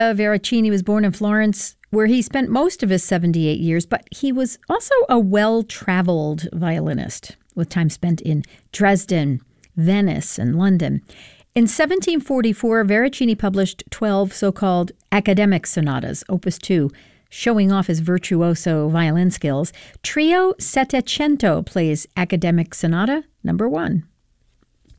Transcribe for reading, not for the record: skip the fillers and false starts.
Veracini was born in Florence, where he spent most of his 78 years, but he was also a well-traveled violinist, with time spent in Dresden, Venice, and London. In 1744, Veracini published 12 so-called academic sonatas, Opus 2, showing off his virtuoso violin skills. Trio Settecento plays Academic Sonata No. 1.